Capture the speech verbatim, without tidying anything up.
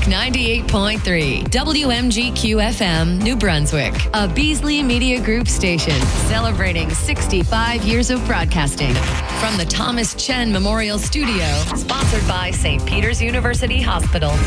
ninety-eight point three W M G Q F M, New Brunswick, a Beasley Media Group station celebrating sixty-five years of broadcasting. From the Thomas Chen Memorial Studio, sponsored by Saint Peter's University Hospital.